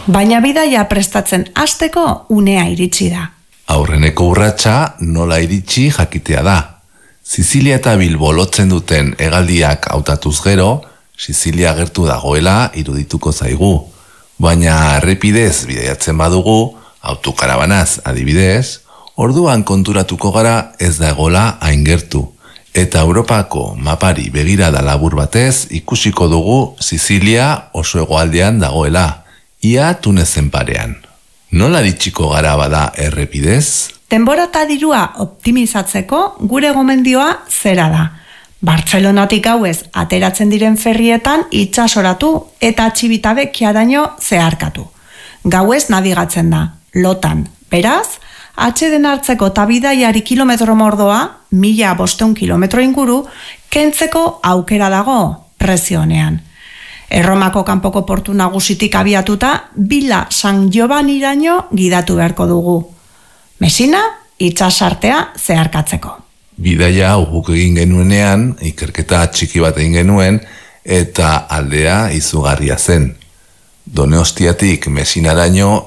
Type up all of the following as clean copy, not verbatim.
Baina bidaia prestatzen hasteko unea iritsi da. Aurreneko urratsa nola iritsi jakitea da. Sizilia eta Bilbo lotzen duten hegaldiak hautatuz gero, Sizilia gertu dagoela irudituko zaigu. Baina errepidez bidaiatzen badugu, autokarabanaz adibidez, orduan konturatuko gara ez dagoela hain gertu. Eta Europako mapari begirada labur batez ikusiko dugu Sizilia oso hegoaldean dagoela, ia Tunezen parean. Nola iritsiko gara bada errepidez? Denbora eta dirua optimizatzeko gure gomendioa zera da. Bartzelonatik gauez ateratzen diren ferrietan itsasoratu eta Txibitabekiaraino zeharkatu. Gauez nabigatzen da, lotan. Beraz, atxeden hartzeko eta bidaiari kilometro mordoa, 1500 kilometro inguru, kentzeko aukera dago prezio honean. Erromako kanpoko portu nagusitik abiatuta, Villa San Giovanniraino gidatu beharko dugu. Mesina, itsasartea zeharkatzeko. Bidaia hau guk egin genuenean, ikerketa txiki bat egin genuen, eta aldea izugarria zen. Donostiatik Mesinaraino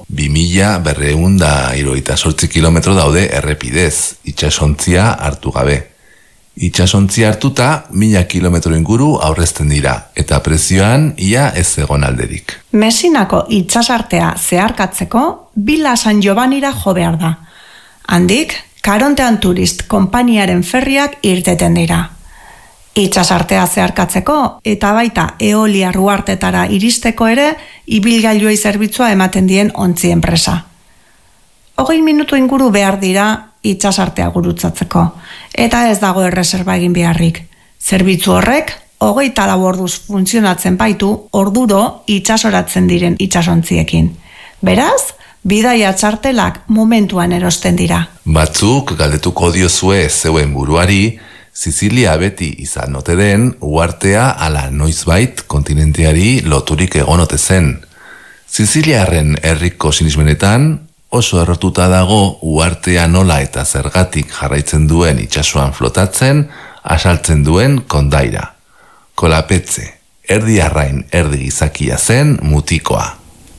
2278 kilometro daude errepidez, itsasontzia hartu gabe. Itsasontzia hartuta 1000 kilometro inguru aurrezten dira, eta prezioan ia ez egon alderik. Mesinako itsasartea zeharkatzeko Villa San Giovannira jo behar da. Handik, Karontean Turist konpainiaren ferriak irteten dira. Itsasartea zeharkatzeko eta baita Eolia Ruartetara iristeko ere ibilgailuei zerbitzua ematen dien ontzi enpresa. 20 minutu inguru behar dira itsasartea gurutzatzeko, eta ez dago erreserba egin beharrik. Zerbitzu horrek 24 orduz funtzionatzen baitu orduro itsasoratzen diren itsasontziekin. Beraz, bidaia txartelak momentuan erosten dira. Batzuk galdetuko diozue zeuen buruari, Sizilia beti izan ote den, uhartea ala noizbait kontinenteari loturik egon ote zen. Siziliarren herriko sinismenetan oso errotuta dago uhartea nola eta zergatik jarraitzen duen itsasoan flotatzen, asaltzen duen kondaira. Kolapetze, erdi arrain erdi gizakia zen mutikoa.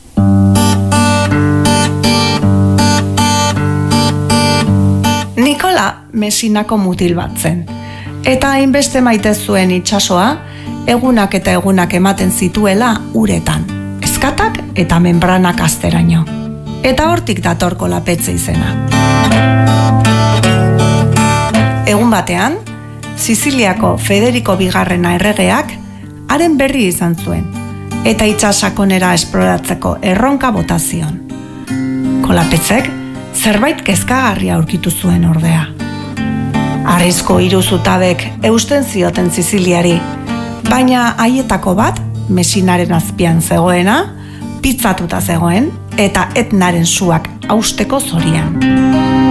Nikola Mesinako mutil bat zen. Eta hainbeste maite zuen itsasoa, egunak eta egunak ematen zituela uretan, ezkatak eta membranak azteraino. Eta hortik dator Kolapetze izena. Egun batean, Siziliako Federico Bigarrena erregeak haren berri izan zuen, eta itsasakonera esploratzeko erronka botazion. Kolapetzek zerbait kezkagarria aurkitu zuen ordea. Arrizko 3 zutabek eusten zioten Siziliari, baina haietako bat, Mesinaren azpian zegoena, pitzatuta zegoen, eta Etnaren suak hausteko zorian.